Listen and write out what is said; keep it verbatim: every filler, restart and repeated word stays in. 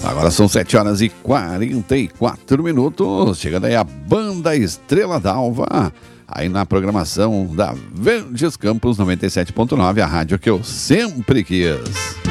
Agora são sete horas e quarenta e quatro minutos. Chegando aí a Banda Estrela d'Alva, aí na programação da Verdes Campos noventa e sete ponto nove, a rádio que eu sempre quis.